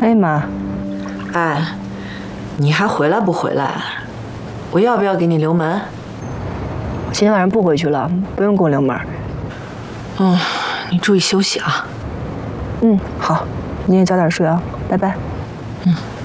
哎妈， 哎，你还回来不回来？我要不要给你留门？ 我今天晚上不回去了，不用给我留门。 嗯，你注意休息啊。 嗯，好，你也早点睡啊，拜拜。 嗯。